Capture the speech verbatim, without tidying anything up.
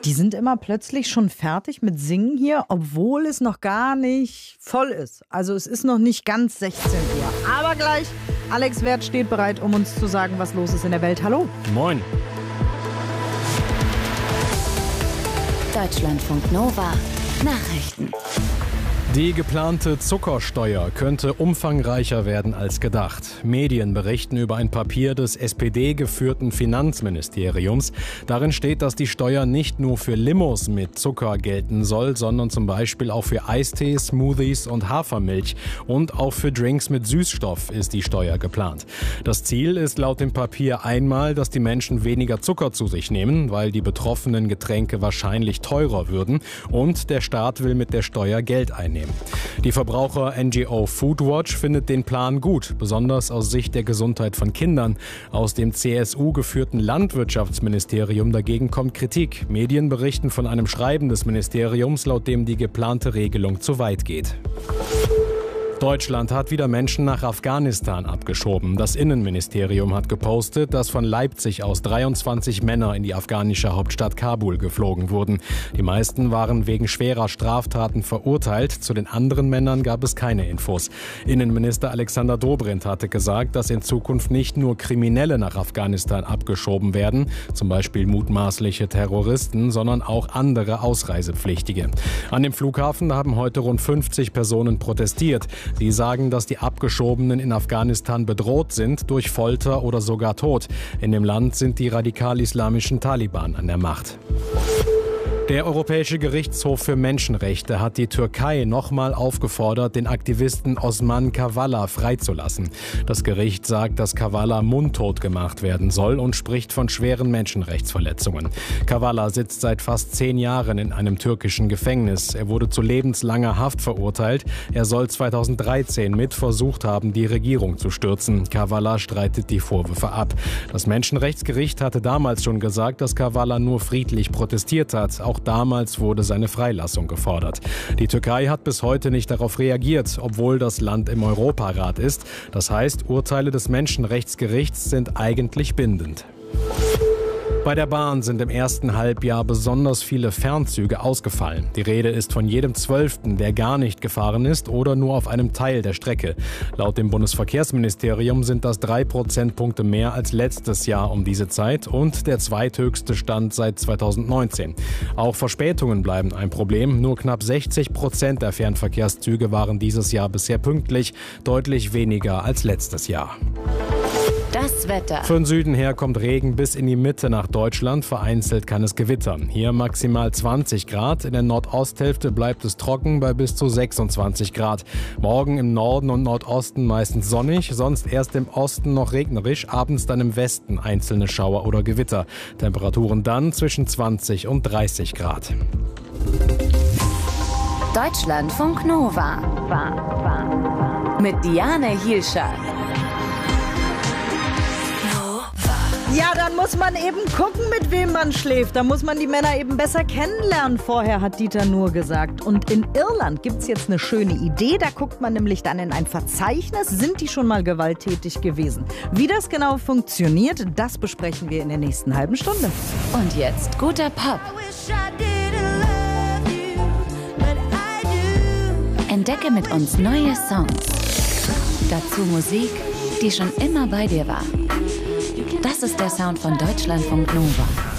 Die sind immer plötzlich schon fertig mit Singen hier, obwohl es noch gar nicht voll ist. Also es ist noch nicht ganz sechzehn Uhr. Aber gleich, Alex Werth steht bereit, um uns zu sagen, was los ist in der Welt. Hallo. Moin. Deutschlandfunk Nova Nachrichten. Die geplante Zuckersteuer könnte umfangreicher werden als gedacht. Medien berichten über ein Papier des S P D-geführten Finanzministeriums. Darin steht, dass die Steuer nicht nur für Limos mit Zucker gelten soll, sondern zum Beispiel auch für Eistee, Smoothies und Hafermilch. Und auch für Drinks mit Süßstoff ist die Steuer geplant. Das Ziel ist laut dem Papier einmal, dass die Menschen weniger Zucker zu sich nehmen, weil die betroffenen Getränke wahrscheinlich teurer würden. Und der Staat will mit der Steuer Geld einnehmen. Die Verbraucher-N G O Foodwatch findet den Plan gut, besonders aus Sicht der Gesundheit von Kindern. Aus dem C S U-geführten Landwirtschaftsministerium dagegen kommt Kritik. Medien berichten von einem Schreiben des Ministeriums, laut dem die geplante Regelung zu weit geht. Deutschland hat wieder Menschen nach Afghanistan abgeschoben. Das Innenministerium hat gepostet, dass von Leipzig aus dreiundzwanzig Männer in die afghanische Hauptstadt Kabul geflogen wurden. Die meisten waren wegen schwerer Straftaten verurteilt. Zu den anderen Männern gab es keine Infos. Innenminister Alexander Dobrindt hatte gesagt, dass in Zukunft nicht nur Kriminelle nach Afghanistan abgeschoben werden, zum Beispiel mutmaßliche Terroristen, sondern auch andere Ausreisepflichtige. An dem Flughafen haben heute rund fünfzig Personen protestiert. Sie sagen, dass die Abgeschobenen in Afghanistan bedroht sind durch Folter oder sogar Tod. In dem Land sind die radikal-islamischen Taliban an der Macht. Der Europäische Gerichtshof für Menschenrechte hat die Türkei nochmal aufgefordert, den Aktivisten Osman Kavala freizulassen. Das Gericht sagt, dass Kavala mundtot gemacht werden soll und spricht von schweren Menschenrechtsverletzungen. Kavala sitzt seit fast zehn Jahren in einem türkischen Gefängnis. Er wurde zu lebenslanger Haft verurteilt. Er soll zweitausenddreizehn mit versucht haben, die Regierung zu stürzen. Kavala streitet die Vorwürfe ab. Das Menschenrechtsgericht hatte damals schon gesagt, dass Kavala nur friedlich protestiert hat. Auch damals wurde seine Freilassung gefordert. Die Türkei hat bis heute nicht darauf reagiert, obwohl das Land im Europarat ist. Das heißt, Urteile des Menschenrechtsgerichts sind eigentlich bindend. Bei der Bahn sind im ersten Halbjahr besonders viele Fernzüge ausgefallen. Die Rede ist von jedem Zwölften, der gar nicht gefahren ist oder nur auf einem Teil der Strecke. Laut dem Bundesverkehrsministerium sind das drei Prozentpunkte mehr als letztes Jahr um diese Zeit und der zweithöchste Stand seit zweitausendneunzehn. Auch Verspätungen bleiben ein Problem. Nur knapp sechzig Prozent der Fernverkehrszüge waren dieses Jahr bisher pünktlich, deutlich weniger als letztes Jahr. Das Wetter. Von Süden her kommt Regen bis in die Mitte nach Deutschland. Vereinzelt kann es gewittern. Hier maximal zwanzig Grad. In der Nordosthälfte bleibt es trocken bei bis zu sechsundzwanzig Grad. Morgen im Norden und Nordosten meistens sonnig, sonst erst im Osten noch regnerisch, abends dann im Westen einzelne Schauer oder Gewitter. Temperaturen dann zwischen zwanzig und dreißig Grad. Deutschlandfunk Nova. Mit Diane Hielscher. Ja, dann muss man eben gucken, mit wem man schläft. Da muss man die Männer eben besser kennenlernen vorher, hat Dieter Nuhr gesagt. Und in Irland gibt's jetzt eine schöne Idee. Da guckt man nämlich dann in ein Verzeichnis, sind die schon mal gewalttätig gewesen. Wie das genau funktioniert, das besprechen wir in der nächsten halben Stunde. Und jetzt guter Pop. Entdecke mit uns neue Songs. Dazu Musik, die schon immer bei dir war. Das ist der Sound von Deutschlandfunk Nova.